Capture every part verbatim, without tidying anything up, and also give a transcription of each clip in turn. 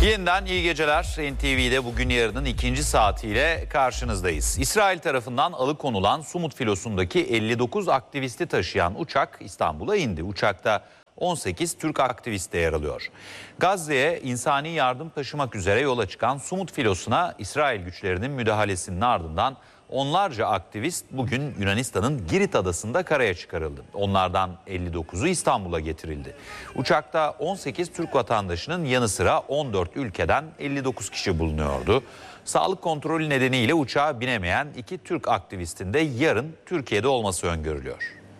Yeniden iyi geceler. N T V'de bugün yarının ikinci saatiyle karşınızdayız. İsrail tarafından alıkonulan Sumut filosundaki elli dokuz aktivisti taşıyan uçak İstanbul'a indi. Uçakta on sekiz Türk aktivist de yer alıyor. Gazze'ye insani yardım taşımak üzere yola çıkan Sumut filosuna İsrail güçlerinin müdahalesinin ardından onlarca aktivist bugün Yunanistan'ın Girit adasında karaya çıkarıldı. Onlardan elli dokuzu İstanbul'a getirildi. Uçakta on sekiz Türk vatandaşının yanı sıra on dört ülkeden elli dokuz kişi bulunuyordu. Sağlık kontrolü nedeniyle uçağa binemeyen iki Türk aktivistin de yarın Türkiye'de olması öngörülüyor.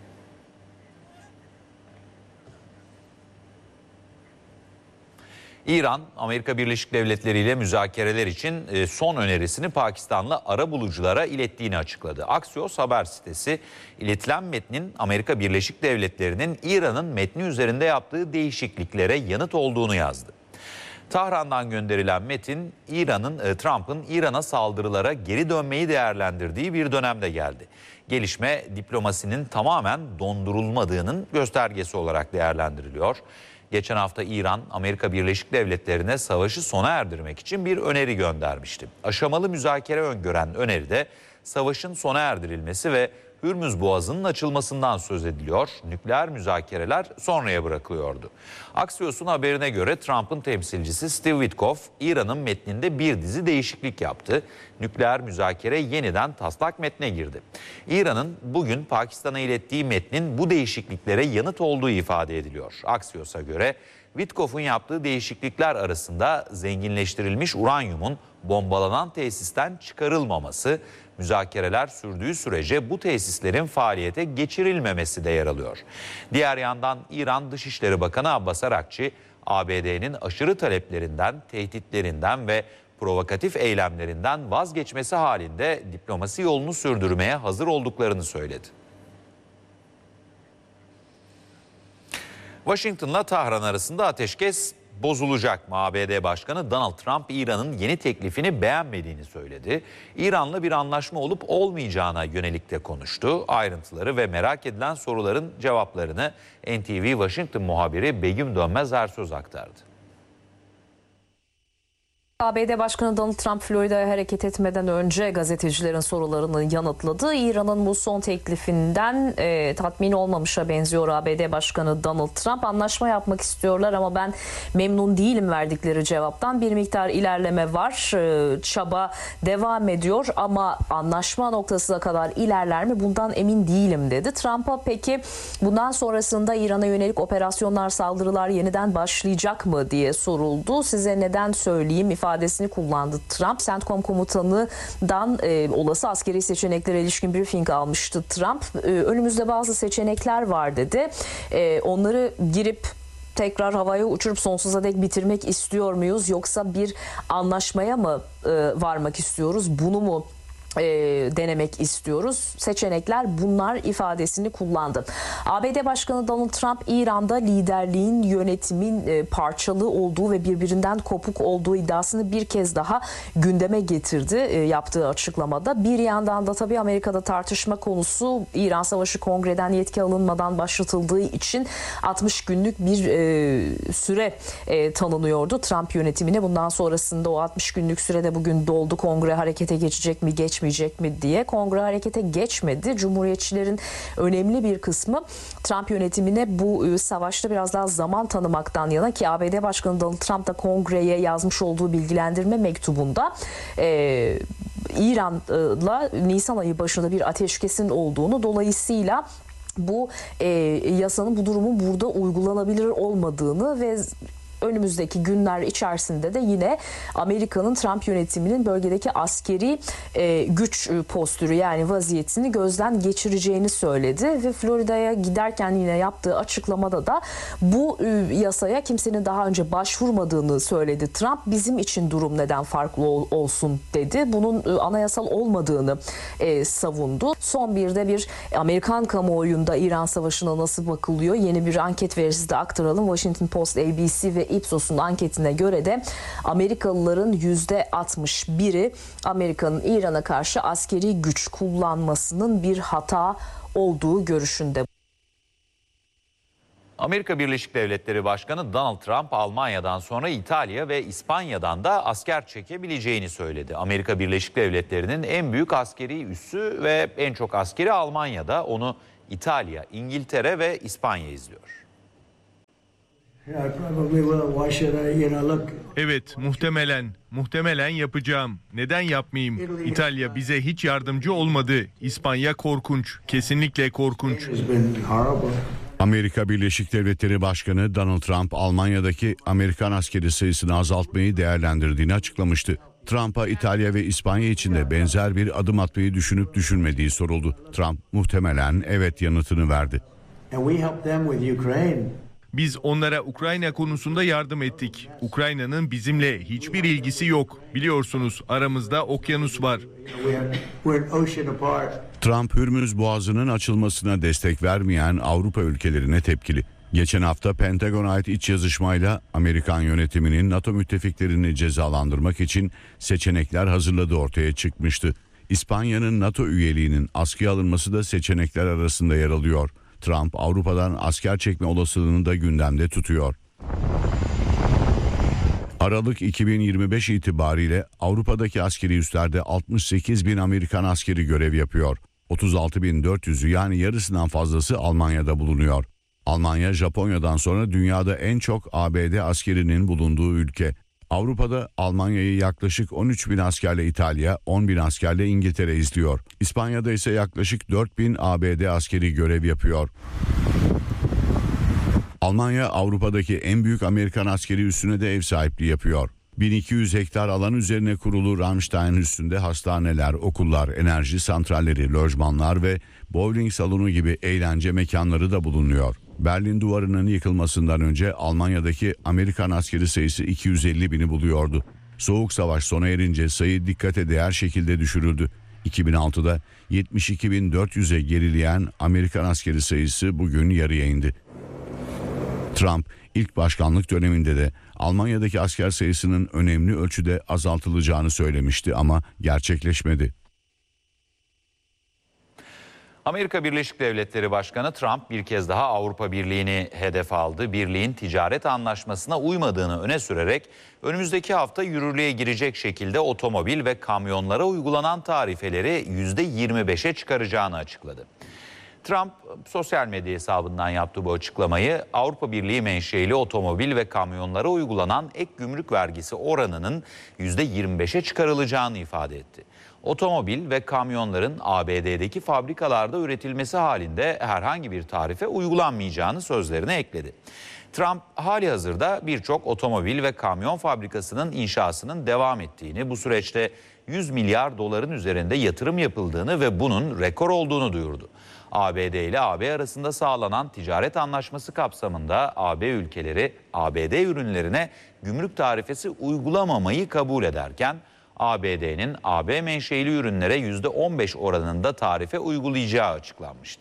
İran, Amerika Birleşik Devletleri ile müzakereler için son önerisini Pakistanlı arabuluculara ilettiğini açıkladı. Axios haber sitesi, iletilen metnin Amerika Birleşik Devletleri'nin İran'ın metni üzerinde yaptığı değişikliklere yanıt olduğunu yazdı. Tahran'dan gönderilen metin, İran'ın Trump'ın İran'a saldırılara geri dönmeyi değerlendirdiği bir dönemde geldi. Gelişme diplomasinin tamamen dondurulmadığının göstergesi olarak değerlendiriliyor. Geçen hafta İran, Amerika Birleşik Devletleri'ne savaşı sona erdirmek için bir öneri göndermişti. Aşamalı müzakere öngören öneride savaşın sona erdirilmesi ve Hürmüz Boğazı'nın açılmasından söz ediliyor. Nükleer müzakereler sonraya bırakılıyordu. Axios'un haberine göre Trump'ın temsilcisi Steve Witkoff, İran'ın metninde bir dizi değişiklik yaptı. Nükleer müzakere yeniden taslak metne girdi. İran'ın bugün Pakistan'a ilettiği metnin bu değişikliklere yanıt olduğu ifade ediliyor. Axios'a göre Witkoff'un yaptığı değişiklikler arasında zenginleştirilmiş uranyumun bombalanan tesisten çıkarılmaması, müzakereler sürdüğü sürece bu tesislerin faaliyete geçirilmemesi de yer alıyor. Diğer yandan İran Dışişleri Bakanı Abbas Arakçı, A B D'nin aşırı taleplerinden, tehditlerinden ve provokatif eylemlerinden vazgeçmesi halinde diplomasi yolunu sürdürmeye hazır olduklarını söyledi. Washington'la Tahran arasında ateşkes bozulacak mı? A B D Başkanı Donald Trump İran'ın yeni teklifini beğenmediğini söyledi. İran'la bir anlaşma olup olmayacağına yönelik de konuştu. Ayrıntıları ve merak edilen soruların cevaplarını N T V Washington muhabiri Begüm Dönmez Ersöz aktardı. A B D Başkanı Donald Trump Florida'ya hareket etmeden önce gazetecilerin sorularını yanıtladı. İran'ın bu son teklifinden e, tatmin olmamışa benziyor A B D Başkanı Donald Trump. Anlaşma yapmak istiyorlar ama ben memnun değilim verdikleri cevaptan. Bir miktar ilerleme var, e, çaba devam ediyor ama anlaşma noktasına kadar ilerler mi bundan emin değilim dedi. Trump'a peki bundan sonrasında İran'a yönelik operasyonlar, saldırılar yeniden başlayacak mı diye soruldu. Size neden söyleyeyim ifadesini kullandı Trump. CENTCOM komutanından e, olası askeri seçeneklere ilişkin briefing almıştı Trump. E, önümüzde bazı seçenekler var dedi. E, onları girip tekrar havaya uçurup sonsuza dek bitirmek istiyor muyuz? Yoksa bir anlaşmaya mı e, varmak istiyoruz? Bunu mu E, denemek istiyoruz? Seçenekler bunlar ifadesini kullandı. A B D Başkanı Donald Trump İran'da liderliğin, yönetimin e, parçalı olduğu ve birbirinden kopuk olduğu iddiasını bir kez daha gündeme getirdi e, yaptığı açıklamada. Bir yandan da tabii Amerika'da tartışma konusu İran Savaşı Kongre'den yetki alınmadan başlatıldığı için altmış günlük bir e, süre e, tanınıyordu Trump yönetimine. Bundan sonrasında o altmış günlük sürede bugün doldu. Kongre harekete geçecek mi, geçmeyecek mi diye. Kongre harekete geçmedi. Cumhuriyetçilerin önemli bir kısmı Trump yönetimine bu savaşta biraz daha zaman tanımaktan yana, ki A B D Başkanı Donald Trump da Kongre'ye yazmış olduğu bilgilendirme mektubunda e, İran'la Nisan ayı başında bir ateşkesin olduğunu, dolayısıyla bu e, yasanın, bu durumun burada uygulanabilir olmadığını ve önümüzdeki günler içerisinde de yine Amerika'nın Trump yönetiminin bölgedeki askeri e, güç postürü, yani vaziyetini gözden geçireceğini söyledi ve Florida'ya giderken yine yaptığı açıklamada da bu e, yasaya kimsenin daha önce başvurmadığını söyledi. Trump bizim için durum neden farklı ol, olsun dedi. Bunun e, anayasal olmadığını e, savundu. Son bir de bir Amerikan kamuoyunda İran Savaşı'na nasıl bakılıyor? Yeni bir anket verisi de aktaralım. Washington Post, A B C ve Ipsos'un anketine göre de Amerikalıların yüzde altmış biri Amerika'nın İran'a karşı askeri güç kullanmasının bir hata olduğu görüşünde. Amerika Birleşik Devletleri Başkanı Donald Trump, Almanya'dan sonra İtalya ve İspanya'dan da asker çekebileceğini söyledi. Amerika Birleşik Devletleri'nin en büyük askeri üssü ve en çok askeri Almanya'da. Onu İtalya, İngiltere ve İspanya izliyor. Evet, muhtemelen, muhtemelen yapacağım. Neden yapmayayım? İtalya bize hiç yardımcı olmadı. İspanya korkunç, kesinlikle korkunç. Amerika Birleşik Devletleri Başkanı Donald Trump, Almanya'daki Amerikan askeri sayısını azaltmayı değerlendirdiğini açıklamıştı. Trump'a İtalya ve İspanya için de benzer bir adım atmayı düşünüp düşünmediği soruldu. Trump muhtemelen evet yanıtını verdi. Biz onlara Ukrayna konusunda yardım ettik. Ukrayna'nın bizimle hiçbir ilgisi yok. Biliyorsunuz aramızda okyanus var. Trump, Hürmüz Boğazı'nın açılmasına destek vermeyen Avrupa ülkelerine tepkili. Geçen hafta Pentagon'a ait iç yazışmayla Amerikan yönetiminin NATO müttefiklerini cezalandırmak için seçenekler hazırladığı ortaya çıkmıştı. İspanya'nın NATO üyeliğinin askıya alınması da seçenekler arasında yer alıyor. Trump, Avrupa'dan asker çekme olasılığını da gündemde tutuyor. Aralık iki bin yirmi beş itibariyle Avrupa'daki askeri üslerde altmış sekiz bin Amerikan askeri görev yapıyor. otuz altı bin dört yüzü yani yarısından fazlası Almanya'da bulunuyor. Almanya, Japonya'dan sonra dünyada en çok A B D askerinin bulunduğu ülke. Avrupa'da Almanya'yı yaklaşık on üç bin askerle İtalya, on bin askerle İngiltere izliyor. İspanya'da ise yaklaşık dört bin A B D askeri görev yapıyor. Almanya, Avrupa'daki en büyük Amerikan askeri üssüne de ev sahipliği yapıyor. bin iki yüz hektar alan üzerine kurulu Ramstein üssünde hastaneler, okullar, enerji santralleri, lojmanlar ve bowling salonu gibi eğlence mekanları da bulunuyor. Berlin Duvarı'nın yıkılmasından önce Almanya'daki Amerikan askeri sayısı iki yüz elli bini buluyordu. Soğuk Savaş sona erince sayı dikkate değer şekilde düşürüldü. iki bin altıda yetmiş iki bin dört yüze gerileyen Amerikan askeri sayısı bugün yarıya indi. Trump ilk başkanlık döneminde de Almanya'daki asker sayısının önemli ölçüde azaltılacağını söylemişti ama gerçekleşmedi. Amerika Birleşik Devletleri Başkanı Trump bir kez daha Avrupa Birliği'ni hedef aldı. Birliğin ticaret anlaşmasına uymadığını öne sürerek önümüzdeki hafta yürürlüğe girecek şekilde otomobil ve kamyonlara uygulanan tarifeleri yüzde yirmi beşe çıkaracağını açıkladı. Trump sosyal medya hesabından yaptığı bu açıklamayı Avrupa Birliği menşeili otomobil ve kamyonlara uygulanan ek gümrük vergisi oranının yüzde yirmi beşe çıkarılacağını ifade etti. Otomobil ve kamyonların A B D'deki fabrikalarda üretilmesi halinde herhangi bir tarife uygulanmayacağını sözlerine ekledi. Trump halihazırda birçok otomobil ve kamyon fabrikasının inşasının devam ettiğini, bu süreçte yüz milyar doların üzerinde yatırım yapıldığını ve bunun rekor olduğunu duyurdu. A B D ile A B arasında sağlanan ticaret anlaşması kapsamında A B ülkeleri A B D ürünlerine gümrük tarifesi uygulamamayı kabul ederken A B D'nin A B menşeili ürünlere yüzde on beş oranında tarife uygulayacağı açıklanmıştı.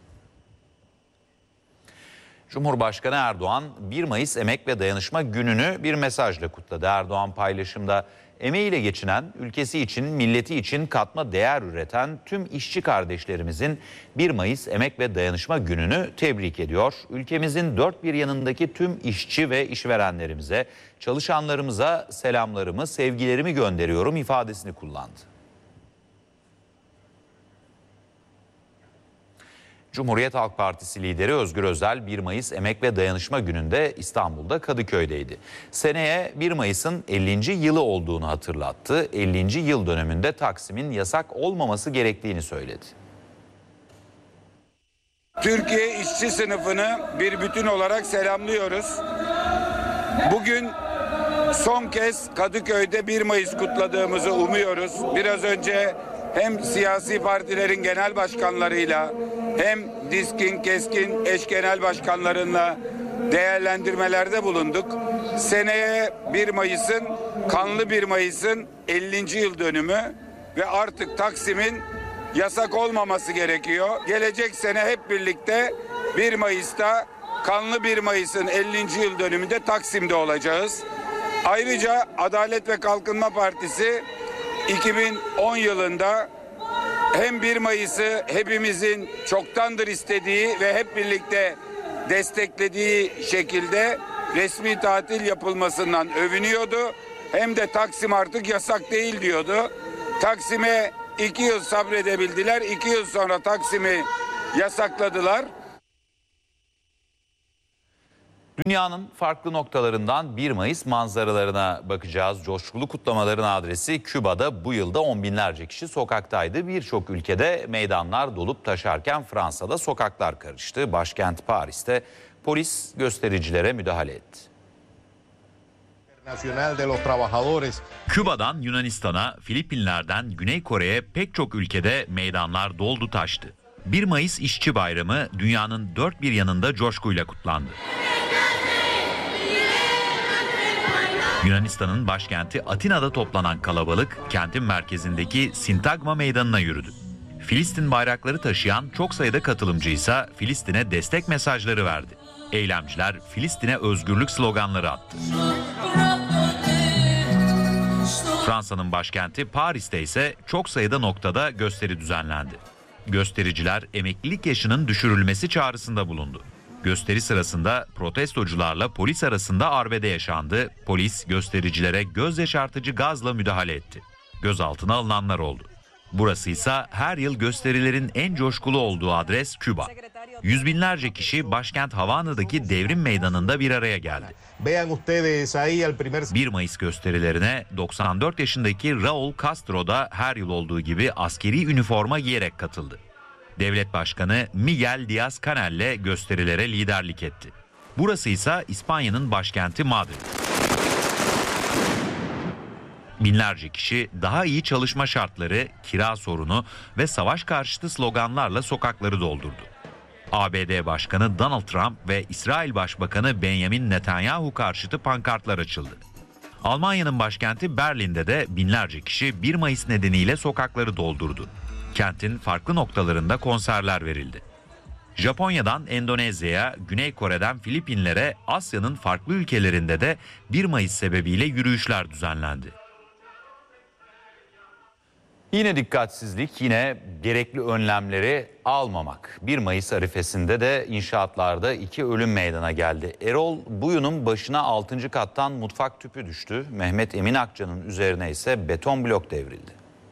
Cumhurbaşkanı Erdoğan bir Mayıs Emek ve Dayanışma Günü'nü bir mesajla kutladı. Erdoğan paylaşımda emeğiyle geçinen, ülkesi için, milleti için katma değer üreten tüm işçi kardeşlerimizin bir Mayıs Emek ve Dayanışma Günü'nü tebrik ediyor. Ülkemizin dört bir yanındaki tüm işçi ve işverenlerimize, çalışanlarımıza selamlarımı, sevgilerimi gönderiyorum ifadesini kullandı. Cumhuriyet Halk Partisi lideri Özgür Özel bir Mayıs Emek ve Dayanışma Günü'nde İstanbul'da Kadıköy'deydi. Seneye bir Mayıs'ın ellinci yılı olduğunu hatırlattı. ellinci yıl dönümünde Taksim'in yasak olmaması gerektiğini söyledi. Türkiye işçi sınıfını bir bütün olarak selamlıyoruz. Bugün son kez Kadıköy'de bir Mayıs kutladığımızı umuyoruz. Biraz önce hem siyasi partilerin genel başkanlarıyla hem DİSK'in, KESK'in eş genel başkanlarıyla değerlendirmelerde bulunduk. Seneye bir Mayıs'ın, kanlı bir Mayıs'ın ellinci yıl dönümü ve artık Taksim'in yasak olmaması gerekiyor. Gelecek sene hep birlikte bir Mayıs'ta kanlı bir Mayıs'ın ellinci yıl dönümünde Taksim'de olacağız. Ayrıca Adalet ve Kalkınma Partisi iki bin on yılında hem bir Mayıs'ı hepimizin çoktandır istediği ve hep birlikte desteklediği şekilde resmi tatil yapılmasından övünüyordu. Hem de Taksim artık yasak değil diyordu. Taksim'e iki yıl sabredebildiler. İki yıl sonra Taksim'i yasakladılar. Dünyanın farklı noktalarından bir Mayıs manzaralarına bakacağız. Coşkulu kutlamaların adresi Küba'da bu yılda on binlerce kişi sokaktaydı. Birçok ülkede meydanlar dolup taşarken Fransa'da sokaklar karıştı. Başkent Paris'te polis göstericilere müdahale etti. Küba'dan Yunanistan'a, Filipinler'den Güney Kore'ye pek çok ülkede meydanlar doldu taştı. bir Mayıs İşçi Bayramı dünyanın dört bir yanında coşkuyla kutlandı. Yunanistan'ın başkenti Atina'da toplanan kalabalık kentin merkezindeki Sintagma Meydanı'na yürüdü. Filistin bayrakları taşıyan çok sayıda katılımcı ise Filistin'e destek mesajları verdi. Eylemciler Filistin'e özgürlük sloganları attı. Fransa'nın başkenti Paris'te ise çok sayıda noktada gösteri düzenlendi. Göstericiler emeklilik yaşının düşürülmesi çağrısında bulundu. Gösteri sırasında protestocularla polis arasında arbede yaşandı. Polis göstericilere göz yaşartıcı gazla müdahale etti. Gözaltına alınanlar oldu. Burası ise her yıl gösterilerin en coşkulu olduğu adres Küba. Yüz binlerce kişi başkent Havana'daki Devrim Meydanı'nda bir araya geldi. bir Mayıs gösterilerine doksan dört yaşındaki Raul Castro da her yıl olduğu gibi askeri üniforma giyerek katıldı. Devlet Başkanı Miguel Díaz-Canel'le gösterilere liderlik etti. Burası ise İspanya'nın başkenti Madrid. Binlerce kişi daha iyi çalışma şartları, kira sorunu ve savaş karşıtı sloganlarla sokakları doldurdu. A B D Başkanı Donald Trump ve İsrail Başbakanı Benjamin Netanyahu karşıtı pankartlar açıldı. Almanya'nın başkenti Berlin'de de binlerce kişi bir Mayıs nedeniyle sokakları doldurdu. Kentin farklı noktalarında konserler verildi. Japonya'dan Endonezya'ya, Güney Kore'den Filipinlere, Asya'nın farklı ülkelerinde de bir Mayıs sebebiyle yürüyüşler düzenlendi. Yine dikkatsizlik, yine gerekli önlemleri almamak. bir Mayıs arifesinde de inşaatlarda iki ölüm meydana geldi. Erol Buyu'nun başına altıncı kattan mutfak tüpü düştü. Mehmet Emin Akça'nın üzerine ise beton blok devrildi.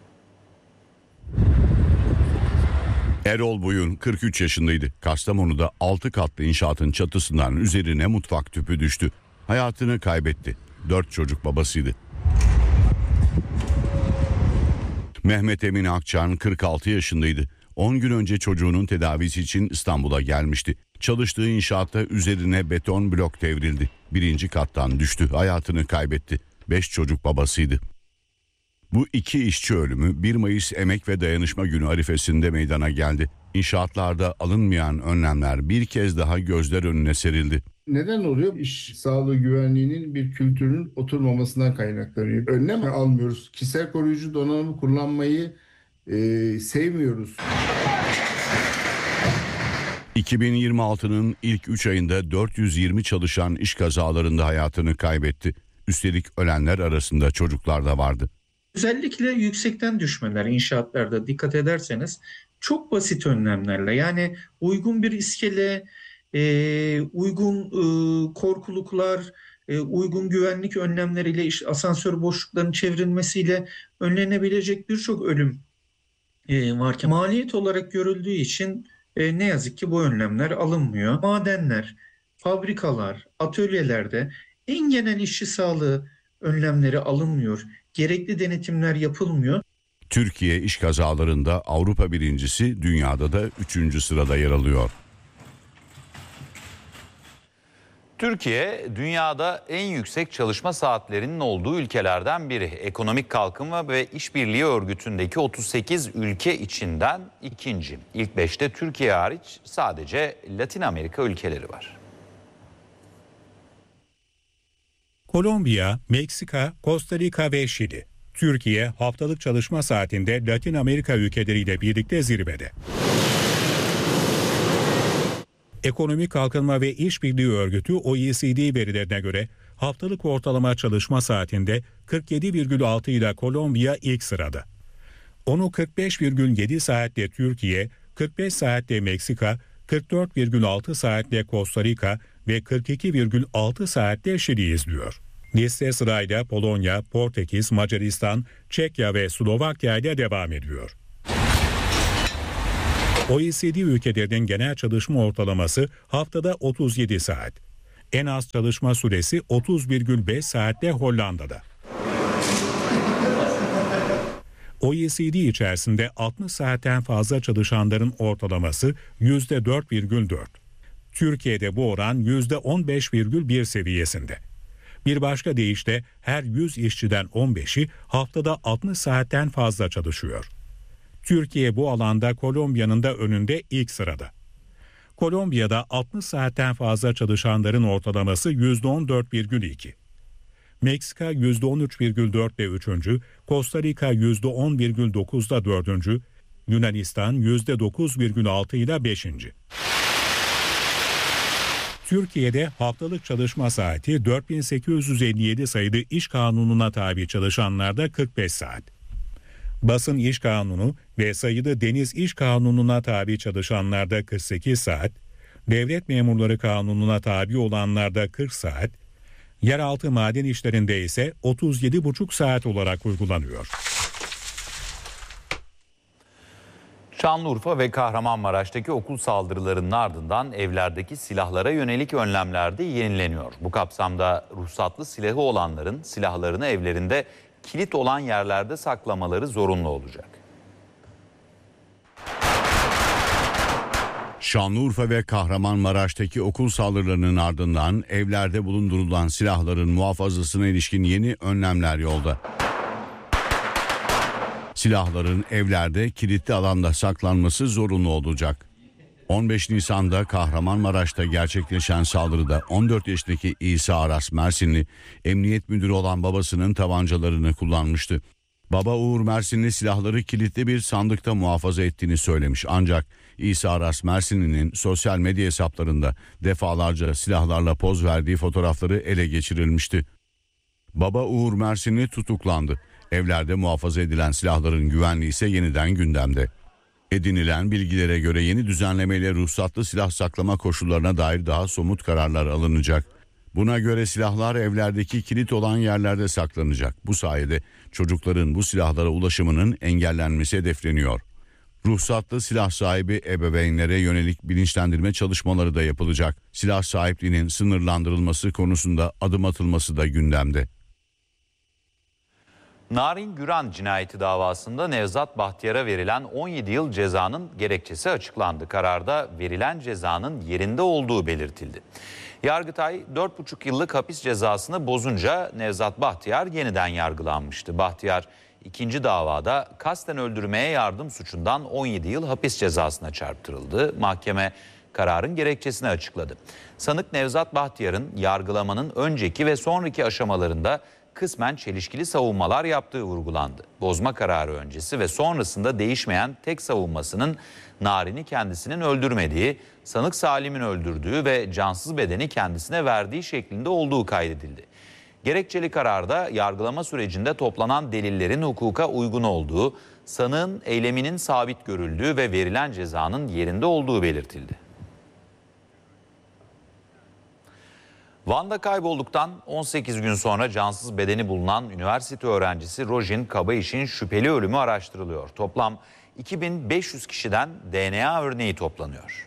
Erol Buyun kırk üç yaşındaydı. Kastamonu'da altı katlı inşaatın çatısından üzerine mutfak tüpü düştü. Hayatını kaybetti. dört çocuk babasıydı. Mehmet Emin Akçan kırk altı yaşındaydı. on gün önce çocuğunun tedavisi için İstanbul'a gelmişti. Çalıştığı inşaatta üzerine beton blok devrildi. Birinci kattan düştü. Hayatını kaybetti. beş çocuk babasıydı. Bu iki işçi ölümü bir Mayıs Emek ve Dayanışma Günü arifesinde meydana geldi. İnşaatlarda alınmayan önlemler bir kez daha gözler önüne serildi. Neden oluyor? İş sağlığı güvenliğinin bir kültürün oturmamasından kaynaklanıyor. Önlem almıyoruz. Kişisel koruyucu donanımı kullanmayı e, sevmiyoruz. iki bin yirmi altının ilk üç ayında dört yüz yirmi çalışan iş kazalarında hayatını kaybetti. Üstelik ölenler arasında çocuklar da vardı. Özellikle yüksekten düşmeler inşaatlarda dikkat ederseniz çok basit önlemlerle, yani uygun bir iskele, e, uygun e, korkuluklar, e, uygun güvenlik önlemleriyle, işte asansör boşluklarının çevrilmesiyle önlenebilecek birçok ölüm e, varken maliyet olarak görüldüğü için e, ne yazık ki bu önlemler alınmıyor. Madenler, fabrikalar, atölyelerde en genel işçi sağlığı önlemleri alınmıyor. Gerekli denetimler yapılmıyor. Türkiye iş kazalarında Avrupa birincisi, dünyada da üçüncü sırada yer alıyor. Türkiye dünyada en yüksek çalışma saatlerinin olduğu ülkelerden biri. Ekonomik Kalkınma ve İşbirliği Örgütü'ndeki otuz sekiz ülke içinden ikinci. İlk beşte Türkiye hariç sadece Latin Amerika ülkeleri var. Kolombiya, Meksika, Costa Rica ve Şili. Türkiye haftalık çalışma saatinde Latin Amerika ülkeleriyle birlikte zirvede. Ekonomik Kalkınma ve İşbirliği Örgütü O E C D verilerine göre haftalık ortalama çalışma saatinde kırk yedi virgül altı ile Kolombiya ilk sırada. Onu kırk beş virgül yedi saatte Türkiye, kırk beş saatte Meksika, kırk dört virgül altı saatte Costa Rica ve kırk iki virgül altı saatte Şili izliyor. Liste sırayla Polonya, Portekiz, Macaristan, Çekya ve Slovakya ile devam ediyor. O E C D ülkelerinin genel çalışma ortalaması haftada otuz yedi saat. En az çalışma süresi otuz virgül beş saatte Hollanda'da. O E C D içerisinde altmış saatten fazla çalışanların ortalaması yüzde dört virgül dört. Türkiye'de bu oran yüzde on beş virgül bir seviyesinde. Bir başka deyişle her yüz işçiden on beşi haftada altmış saatten fazla çalışıyor. Türkiye bu alanda Kolombiya'nın da önünde ilk sırada. Kolombiya'da altmış saatten fazla çalışanların ortalaması yüzde on dört virgül iki. Meksika yüzde on üç virgül dörtte üçüncü, Costa Rica yüzde on virgül dokuzda dördüncü, Yunanistan yüzde dokuz virgül altı ile beşinci. Türkiye'de haftalık çalışma saati dört bin sekiz yüz elli yedi sayılı iş kanununa tabi çalışanlarda kırk beş saat. Basın İş Kanunu ve sayılı Deniz İş Kanunu'na tabi çalışanlarda kırk sekiz saat, Devlet Memurları Kanunu'na tabi olanlarda kırk saat, yeraltı maden işlerinde ise otuz yedi buçuk saat olarak uygulanıyor. Şanlıurfa ve Kahramanmaraş'taki okul saldırılarının ardından evlerdeki silahlara yönelik önlemler de yenileniyor. Bu kapsamda ruhsatlı silahı olanların silahlarını evlerinde kilit olan yerlerde saklamaları zorunlu olacak. Şanlıurfa ve Kahramanmaraş'taki okul saldırılarının ardından evlerde bulundurulan silahların muhafazasına ilişkin yeni önlemler yolda. Silahların evlerde kilitli alanda saklanması zorunlu olacak. on beş Nisan'da Kahramanmaraş'ta gerçekleşen saldırıda on dört yaşındaki İsa Aras Mersinli emniyet müdürü olan babasının tabancalarını kullanmıştı. Baba Uğur Mersinli silahları kilitli bir sandıkta muhafaza ettiğini söylemiş. Ancak İsa Aras Mersinli'nin sosyal medya hesaplarında defalarca silahlarla poz verdiği fotoğrafları ele geçirilmişti. Baba Uğur Mersinli tutuklandı. Evlerde muhafaza edilen silahların güvenliği ise yeniden gündemde. Edinilen bilgilere göre yeni düzenlemeyle ruhsatlı silah saklama koşullarına dair daha somut kararlar alınacak. Buna göre silahlar evlerdeki kilit olan yerlerde saklanacak. Bu sayede çocukların bu silahlara ulaşımının engellenmesi hedefleniyor. Ruhsatlı silah sahibi ebeveynlere yönelik bilinçlendirme çalışmaları da yapılacak. Silah sahipliğinin sınırlandırılması konusunda adım atılması da gündemde. Narin Güran cinayeti davasında Nevzat Bahtiyar'a verilen on yedi yıl cezanın gerekçesi açıklandı. Kararda verilen cezanın yerinde olduğu belirtildi. Yargıtay dört buçuk yıllık hapis cezasını bozunca Nevzat Bahtiyar yeniden yargılanmıştı. Bahtiyar ikinci davada kasten öldürmeye yardım suçundan on yedi yıl hapis cezasına çarptırıldı. Mahkeme kararın gerekçesini açıkladı. Sanık Nevzat Bahtiyar'ın yargılamanın önceki ve sonraki aşamalarında kısmen çelişkili savunmalar yaptığı vurgulandı. Bozma kararı öncesi ve sonrasında değişmeyen tek savunmasının Narin'i kendisinin öldürmediği, sanık Salim'in öldürdüğü ve cansız bedeni kendisine verdiği şeklinde olduğu kaydedildi. Gerekçeli kararda yargılama sürecinde toplanan delillerin hukuka uygun olduğu, sanığın eyleminin sabit görüldüğü ve verilen cezanın yerinde olduğu belirtildi. Van'da kaybolduktan on sekiz gün sonra cansız bedeni bulunan üniversite öğrencisi Rojin Kabayiş'in şüpheli ölümü araştırılıyor. Toplam iki bin beş yüz kişiden D N A örneği toplanıyor.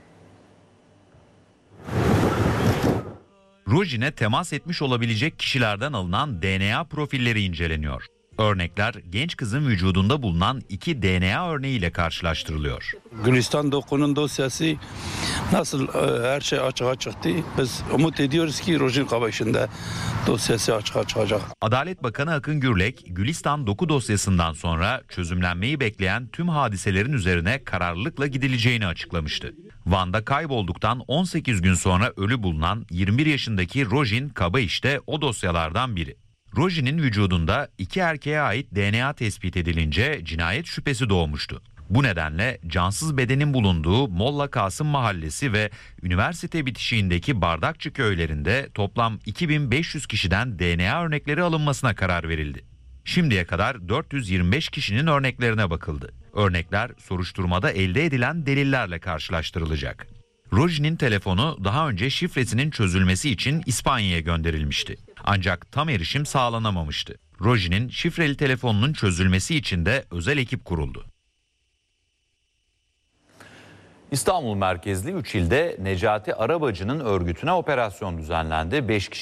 Rojin'e temas etmiş olabilecek kişilerden alınan D N A profilleri inceleniyor. Örnekler genç kızın vücudunda bulunan iki D N A örneğiyle karşılaştırılıyor. Gülistan Doku'nun dosyası nasıl her şey açığa çıktı. Biz umut ediyoruz ki Rojin Kabayiş'in de dosyası açığa çıkacak. Adalet Bakanı Akın Gürlek, Gülistan Doku dosyasından sonra çözümlenmeyi bekleyen tüm hadiselerin üzerine kararlılıkla gidileceğini açıklamıştı. Van'da kaybolduktan on sekiz gün sonra ölü bulunan yirmi bir yaşındaki Rojin Kabayiş de o dosyalardan biri. Rojin'in vücudunda iki erkeğe ait D N A tespit edilince cinayet şüphesi doğmuştu. Bu nedenle cansız bedenin bulunduğu Molla Kasım Mahallesi ve üniversite bitişiğindeki Bardakçı köylerinde toplam iki bin beş yüz kişiden D N A örnekleri alınmasına karar verildi. Şimdiye kadar dört yüz yirmi beş kişinin örneklerine bakıldı. Örnekler soruşturmada elde edilen delillerle karşılaştırılacak. Roji'nin telefonu daha önce şifresinin çözülmesi için İspanya'ya gönderilmişti. Ancak tam erişim sağlanamamıştı. Roji'nin şifreli telefonunun çözülmesi için de özel ekip kuruldu. İstanbul merkezli üç ilde Necati Arabacı'nın örgütüne operasyon düzenlendi. beş kişi